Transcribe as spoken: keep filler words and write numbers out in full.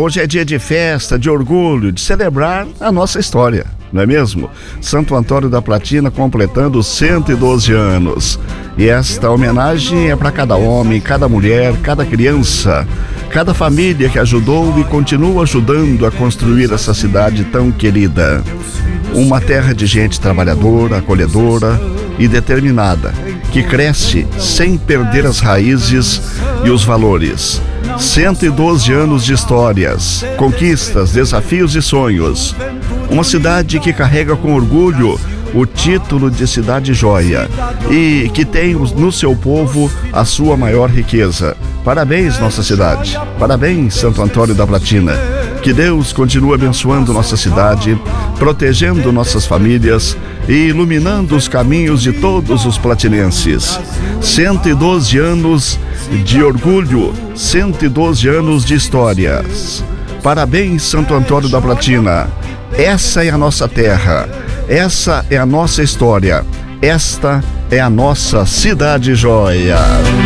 Hoje é dia de festa, de orgulho, de celebrar a nossa história, não é mesmo? Santo Antônio da Platina completando cento e doze anos. E esta homenagem é para cada homem, cada mulher, cada criança, cada família que ajudou e continua ajudando a construir essa cidade tão querida. Uma terra de gente trabalhadora, acolhedora e determinada, que cresce sem perder as raízes e os valores. cento e doze anos de histórias, conquistas, desafios e sonhos. Uma cidade que carrega com orgulho o título de cidade joia e que tem no seu povo a sua maior riqueza. Parabéns, nossa cidade. Parabéns, Santo Antônio da Platina. Que Deus continue abençoando nossa cidade, protegendo nossas famílias e iluminando os caminhos de todos os platinenses. cento e doze anos de orgulho, cento e doze anos de histórias. Parabéns, Santo Antônio da Platina. Essa é a nossa terra, essa é a nossa história, esta é a nossa cidade joia.